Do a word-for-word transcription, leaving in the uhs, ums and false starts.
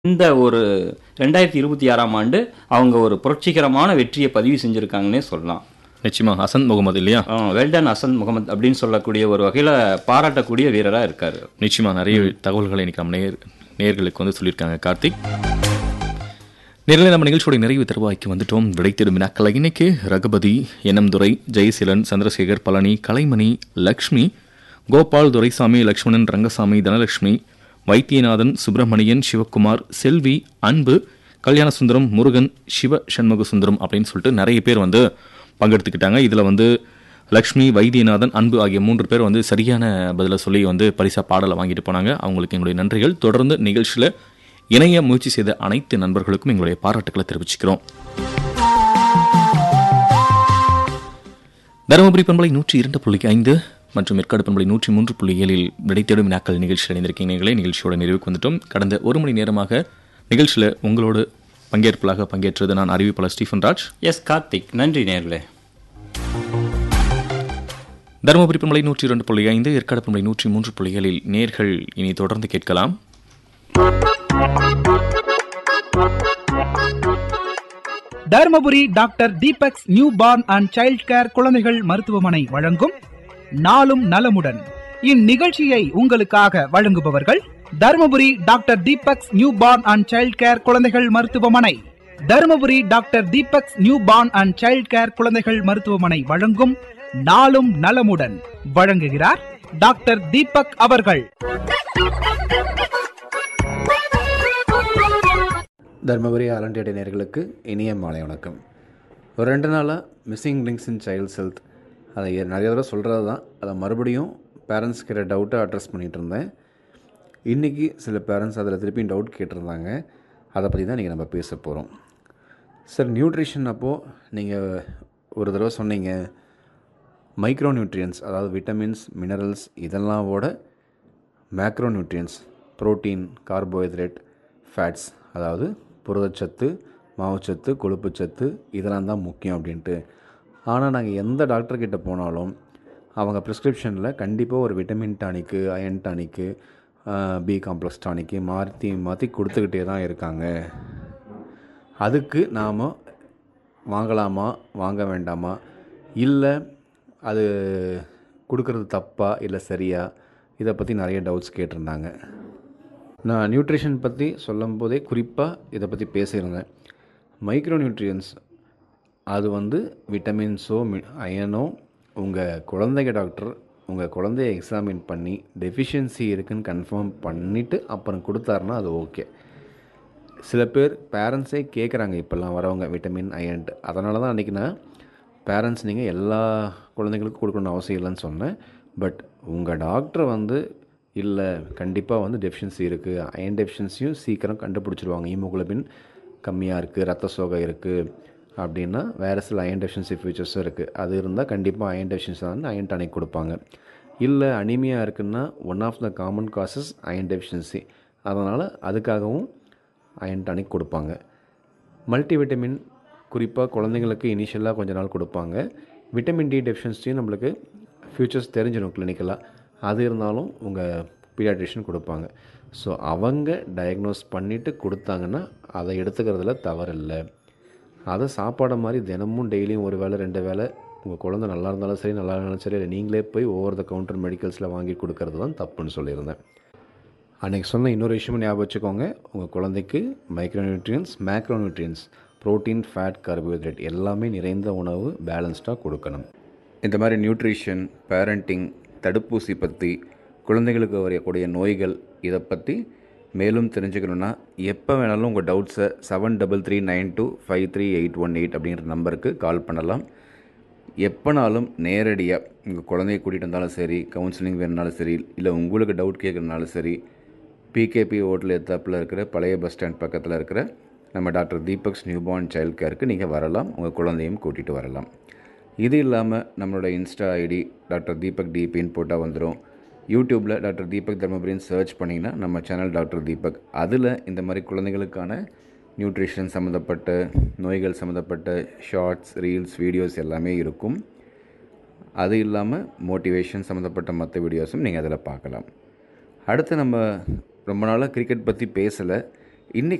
இந்த ஒரு இரண்டாயிரத்து இருபத்தி ஆறாம் ஆண்டு அவங்க ஒரு புரட்சிகரமான வெற்றியை பதிவு செஞ்சுருக்காங்கன்னே சொல்லலாம். நிச்சயமா ஹசன் முகமது இல்லையா? வெல்டன் ஹசன் முகமது அப்படின்னு சொல்லக்கூடிய ஒரு வகையில் பாராட்டக்கூடிய வீரராக இருக்கார். நிச்சயமா நிறைய தகவல்களை இன்னைக்கு நம்ம நேர் நேர்களுக்கு வந்து சொல்லியிருக்காங்க கார்த்திக். நேரில் நம்ம நிகழ்ச்சியோட நிறைவு தருவாய்க்கு வந்துட்டோம். விடைத்தேடும் வினாக்கள் இன்னைக்கு ரகுபதி, எண்ணம்துரை, ஜெயசீலன், சந்திரசேகர், பழனி, கலைமணி, லக்ஷ்மி, கோபால், துரைசாமி, லக்ஷ்மணன், ரங்கசாமி, தனலட்சுமி, வைத்தியநாதன், சுப்பிரமணியன், சிவக்குமார், செல்வி, அன்பு, கல்யாணசுந்தரம், முருகன், சிவ சண்முக சுந்தரம் அப்படின்னு சொல்லிட்டு நிறைய பேர் வந்து பங்கெடுத்துக்கிட்டாங்க. இதில் வந்து லக்ஷ்மி, வைத்தியநாதன், அன்பு ஆகிய மூன்று பேர் வந்து சரியான பதிலை சொல்லி வந்து பரிசா பாடலை வாங்கிட்டு போனாங்க. அவங்களுக்கு எங்களுடைய நன்றிகள். தொடர்ந்து நிகழ்ச்சியில் இணைய முயற்சி செய்த அனைத்து நண்பர்களுக்கும் எங்களுடைய பாராட்டுக்களை தெரிவிச்சுக்கிறோம். தருமபுரி பண்பலை நூற்றி இரண்டு புள்ளி ஐந்து மற்றும் ஏற்காடு பண்பலை நூற்றி மூன்று புள்ளி ஏழில் விடைத்தேடும் வினாக்கள் நிகழ்ச்சியில் இணைந்திருக்கீங்களே. நிகழ்ச்சியோட நிறைவுக்கு வந்துட்டோம். கடந்த ஒரு மணி நேரமாக நிகழ்ச்சியில் உங்களோடு பங்கேற்பாளராக பங்கேற்றது நான் அறிவிப்பாளர் ஸ்டீஃபன் ராஜ். எஸ் கார்த்திக். நன்றி நேர்களே. தருமபுரி பண்பலை நூற்றி இரண்டு புள்ளி ஐந்து ஏற்காடு பண்பலை நூற்றி மூன்று புள்ளி ஏழில் நேர்கள் இனி தொடர்ந்து கேட்கலாம். Dharmapuri doctor Deepak's new born and child care குழந்தைகள் மருத்துவமனை வழங்கும் நாளும் நலமுடன். இந்நிகழ்ச்சியை உங்களுக்காக வழங்குபவர்கள் Dharmapuri doctor Deepak's new born and child care குழந்தைகள் மருத்துவமனை. Dharmapuri doctor Deepak's new born and child care குழந்தைகள் மருத்துவமனை வழங்கும் நாளும் நலமுடன். வழங்குகிறார் டாக்டர் தீபக் அவர்கள். தர்மபுரி ஆலண்டியடை நேயர்களுக்கு இனிய மாலை வணக்கம். ஒரு ரெண்டு நாளாக மிஸ்ஸிங் லிங்க்ஸ் இன் சைல்ட்ஸ் ஹெல்த் அதை நிறைய தடவை சொல்கிறது தான். அதை மறுபடியும் பேரண்ட்ஸ் கிட்ட டவுட்டை அட்ரஸ் பண்ணிகிட்டு இருந்தேன். இன்றைக்கி சில பேரண்ட்ஸ் அதில் திருப்பியும் டவுட் கேட்டிருந்தாங்க. அதை பற்றி தான் இன்றைக்கி நம்ம பேச போகிறோம். சார், நியூட்ரிஷன் அப்போது நீங்கள் ஒரு தடவை சொன்னீங்க மைக்ரோ நியூட்ரியன்ஸ், அதாவது விட்டமின்ஸ், மினரல்ஸ் இதெல்லாம் விட macro nutrients, protein, carbohydrate, fats, அதாவது புரதச்சத்து, மாவுச்சத்து, கொழுப்புச்சத்து இதெல்லாம் தான் முக்கியம் அப்படின்ட்டு. ஆனால் நாங்கள் எந்த டாக்டர்கிட்ட போனாலும் அவங்க ப்ரிஸ்கிரிப்ஷனில் கண்டிப்பாக ஒரு vitamin tonic, iron tonic, B complex tonic மாற்றி மாற்றி கொடுத்துக்கிட்டே தான் இருக்காங்க. அதுக்கு நாம் வாங்கலாமா வாங்க வேண்டாமா, இல்லை அது கொடுக்கறது தப்பா இல்லை சரியா, இதை பற்றி நிறைய டவுட்ஸ் கேட்டிருந்தாங்க. நான் நியூட்ரிஷன் பற்றி சொல்லும் போதே குறிப்பாக இதை பற்றி பேசியிருந்தேன். மைக்ரோ நியூட்ரியன்ஸ் அது வந்து விட்டமின்ஸோ அயனோ உங்கள் குழந்தைங்க டாக்டர் உங்கள் குழந்தைய எக்ஸாமின் பண்ணி டெஃபிஷியன்சி இருக்குதுன்னு கன்ஃபார்ம் பண்ணிவிட்டு அப்புறம் கொடுத்தாருன்னா அது ஓகே. சில பேர் பேரண்ட்ஸே கேட்குறாங்க இப்போல்லாம் வரவங்க விட்டமின் அயன்ட்டு. அதனால தான் அன்றைக்கி நான் பேரண்ட்ஸ் நீங்கள் எல்லா குழந்தைங்களுக்கும் கொடுக்கணும்னு அவசியம் இல்லைன்னு சொன்னேன். பட் உங்கள் டாக்டர் வந்து இல்லை கண்டிப்பாக வந்து டெஃபிஷியன்சி இருக்குது, அயன் டெஃபிஷியன்சியும் சீக்கிரம் கண்டுபிடிச்சிடுவாங்க, ஹீமோகுளோபின் கம்மியாக இருக்குது, ரத்த சோகை இருக்குது அப்படின்னா வேறு சில அயன் டெஃபிஷியன்சி ஃபீச்சர்ஸும் இருக்குது. அது இருந்தால் கண்டிப்பாக அயன் டெஃபிஷியன்சி வந்து அயன் டானிக் கொடுப்பாங்க. இல்லை அனீமியா இருக்குன்னா one of the common causes iron deficiency, அதனால் அதுக்காகவும் அயன் டானிக் கொடுப்பாங்க. மல்டி விட்டமின் குறிப்பாக குழந்தைங்களுக்கு இனிஷியலாக கொஞ்ச நாள் கொடுப்பாங்க. விட்டமின் டி டெஃபிஷியன்சியும் நம்மளுக்கு ஃபியூச்சர்ஸ் தெரிஞ்சிடும் கிளினிக்கலாக. அது இருந்தாலும் உங்கள் பீடியாட்ரிஷியன் கொடுப்பாங்க. ஸோ அவங்க டயக்னோஸ் பண்ணிவிட்டு கொடுத்தாங்கன்னா அதை எடுத்துக்கிறதுல தவறில்லை. அதை சாப்பாடு மாதிரி தினமும் டெய்லியும் ஒரு வேளை ரெண்டு வேளை உங்கள் குழந்தை நல்லா இருந்தாலும் சரி நல்லா இருந்தாலும் சரி இல்லை நீங்களே போய் ஓவர் த கவுண்டர் மெடிக்கல்ஸில் வாங்கி கொடுக்கறது தான் தப்புன்னு சொல்லியிருந்தேன். அன்றைக்கி சொன்ன இன்னொரு விஷயமும் ஞாபகம் வச்சுக்கோங்க. உங்கள் குழந்தைக்கு micro nutrients, macro nutrients, protein, fat, carbohydrate எல்லாமே நிறைந்த உணவு பேலன்ஸ்டாக கொடுக்கணும். இந்த மாதிரி நியூட்ரிஷன், பேரண்டிங், தடுப்பூசி பற்றி, குழந்தைகளுக்கு வரக்கூடிய நோய்கள் இதை பற்றி மேலும் தெரிஞ்சுக்கணுன்னா எப்போ வேணாலும் உங்கள் டவுட்ஸை seven double three nine two five three eight one eight அப்படிங்கிற நம்பருக்கு கால் பண்ணலாம். எப்போனாலும் நேரடியாக உங்கள் குழந்தைய கூட்டிகிட்டு வந்தாலும் சரி, கவுன்சிலிங் வேணுனாலும் சரி, இல்லை உங்களுக்கு டவுட் கேட்குறதுனாலும் சரி, பிகேபி ஹோட்டல் எத்தாப்பில் இருக்கிற பழைய பஸ் ஸ்டாண்ட் பக்கத்தில் இருக்கிற நம்ம doctor Deepak's new born child கேருக்கு நீங்கள் வரலாம். உங்கள் குழந்தையும் கூட்டிகிட்டு வரலாம். இது இல்லாமல் நம்மளோட இன்ஸ்டா ஐடி டாக்டர் தீபக் டிபின்னு போட்டால் வந்துடும். யூடியூப்பில் டாக்டர் தீபக் தர்மபுரின்னு சர்ச் பண்ணிங்கன்னா நம்ம சேனல் டாக்டர் தீபக், அதில் இந்த மாதிரி குழந்தைகளுக்கான நியூட்ரிஷன் சம்மந்தப்பட்ட நோய்கள் சம்மந்தப்பட்ட ஷார்ட்ஸ், ரீல்ஸ், வீடியோஸ் எல்லாமே இருக்கும். அது இல்லாமல் மோட்டிவேஷன் சம்மந்தப்பட்ட மற்ற வீடியோஸும் நீங்கள் அதில் பார்க்கலாம். அடுத்து நம்ம ரொம்ப நாளாக கிரிக்கெட் பற்றி பேசலை. இன்றைக்கி